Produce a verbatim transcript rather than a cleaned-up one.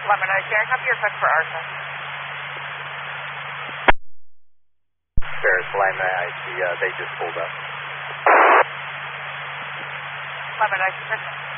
Lemon Ice, can I copy your request for arson? There's Lemon Ice, uh, they just pulled up. Lemon Ice,